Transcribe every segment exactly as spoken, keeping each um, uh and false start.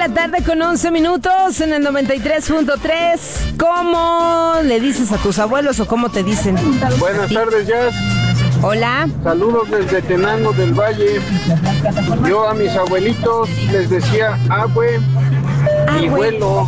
la tarde con once minutos en el noventa y tres punto tres. ¿Cómo le dices a tus abuelos o cómo te dicen? Buenas tardes, Jazz. Hola. Saludos desde Tenango del Valle. Yo a mis abuelitos les decía abue y abuelo.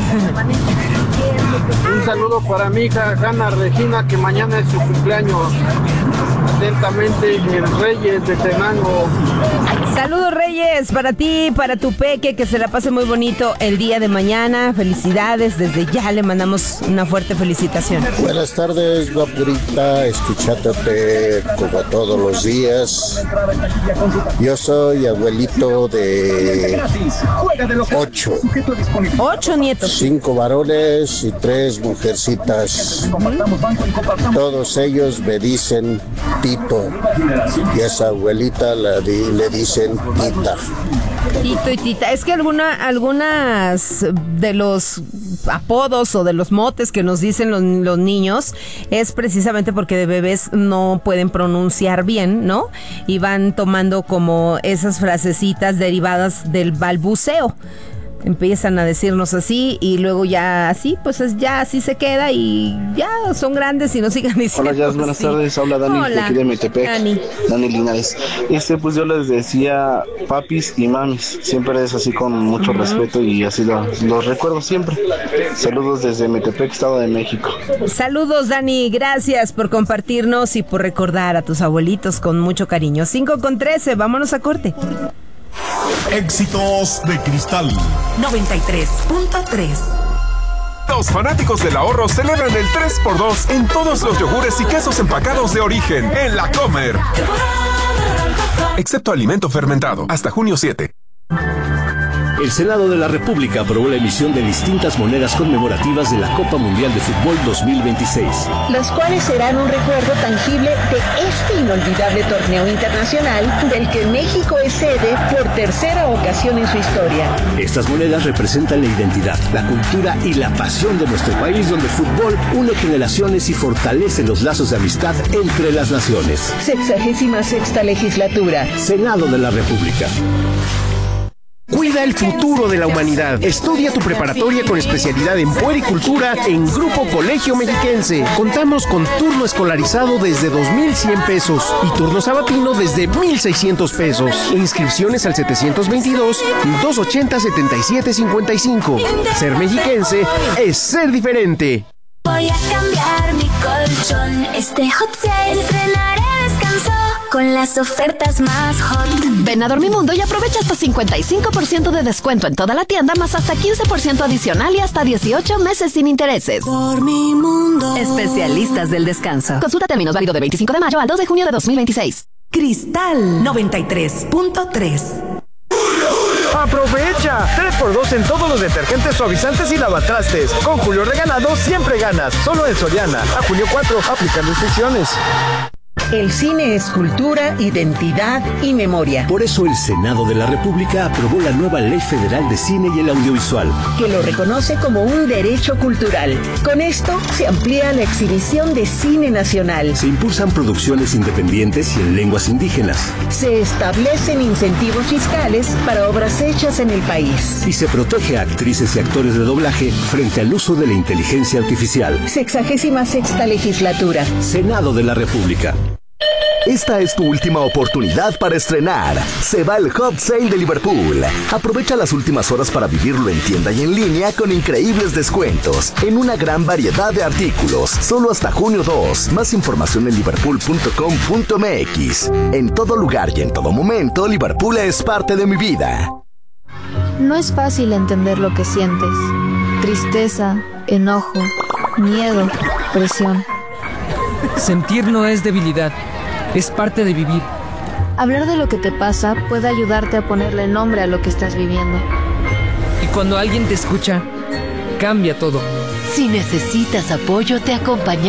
Un saludo para mi hija Hanna Regina, que mañana es su cumpleaños. Atentamente, el Reyes de Tenango. Saludos, Reyes, para ti, para tu peque, que se la pase muy bonito el día de mañana. Felicidades, desde ya le mandamos una fuerte felicitación. Buenas tardes, guapurita, escuchándote como todos los días. Yo soy abuelito de ocho. Ocho nietos. Cinco varones y tres mujercitas. Todos ellos me dicen Tito. Y a esa abuelita la di, le dicen Tita. Tito y Tita. Es que alguna, algunas de los apodos o de los motes que nos dicen los, los niños es precisamente porque de bebés no pueden pronunciar bien, ¿no? Y van tomando como esas frasecitas derivadas del balbuceo. Empiezan a decirnos así y luego ya así, pues ya así se queda y ya son grandes y no sigan diciendo. Hola, Jazz, buenas así. tardes, habla Dani, Hola, de aquí de Metepec, Dani. Dani Linares. Este, pues yo les decía papis y mamis, siempre es así con mucho uh-huh. respeto y así lo, los recuerdo siempre. Saludos desde Metepec, Estado de México. Saludos, Dani, gracias por compartirnos y por recordar a tus abuelitos con mucho cariño. cinco con trece, vámonos a corte. Éxitos de Cristal noventa y tres punto tres. Los fanáticos del ahorro celebran el tres por dos en todos los yogures y quesos empacados de origen en La Comer. Excepto alimento fermentado, hasta junio siete. El Senado de la República aprobó la emisión de distintas monedas conmemorativas de la Copa Mundial de Fútbol dos mil veintiséis. Las cuales serán un recuerdo tangible de este inolvidable torneo internacional del que México es sede por tercera ocasión en su historia. Estas monedas representan la identidad, la cultura y la pasión de nuestro país, donde el fútbol une generaciones y fortalece los lazos de amistad entre las naciones. Sexagésima sexta legislatura. Senado de la República. Cuida el futuro de la humanidad. Estudia tu preparatoria con especialidad en puericultura en Grupo Colegio Mexiquense. Contamos con turno escolarizado desde dos mil cien pesos y turno sabatino desde mil seiscientos pesos. Inscripciones al setecientos veintidós, doscientos ochenta, setenta y siete cincuenta y cinco. Ser mexiquense es ser diferente. Voy a cambiar mi colchón. Este hot sale estrenaré descanso con las ofertas más hot. Ven a Dormimundo y aprovecha hasta cincuenta y cinco por ciento de descuento en toda la tienda, más hasta quince por ciento adicional y hasta dieciocho meses sin intereses. Dormimundo. Especialistas del descanso. Consulta términos, válido de veinticinco de mayo al dos de junio de dos mil veintiséis. Cristal noventa y tres punto tres. ¡Aprovecha! tres por dos en todos los detergentes, suavizantes y lavatrastes. Con Julio Regalado siempre ganas. Solo en Soriana. A julio cuatro, aplican restricciones. El cine es cultura, identidad y memoria. Por eso el Senado de la República aprobó la nueva Ley Federal de Cine y el Audiovisual, que lo reconoce como un derecho cultural. Con esto se amplía la exhibición de cine nacional. Se impulsan producciones independientes y en lenguas indígenas. Se establecen incentivos fiscales para obras hechas en el país. Y se protege a actrices y actores de doblaje frente al uso de la inteligencia artificial. Sexagésima sexta legislatura. Senado de la República. Esta es tu última oportunidad para estrenar. Se va el Hot Sale de Liverpool. Aprovecha las últimas horas para vivirlo en tienda y en línea con increíbles descuentos en una gran variedad de artículos. Solo hasta junio dos. Más información en liverpool punto com punto m x. En todo lugar y en todo momento, Liverpool es parte de mi vida. No es fácil entender lo que sientes. Tristeza, enojo, miedo, presión. Sentir no es debilidad. Es parte de vivir. Hablar de lo que te pasa puede ayudarte a ponerle nombre a lo que estás viviendo. Y cuando alguien te escucha, cambia todo. Si necesitas apoyo, te acompañamos.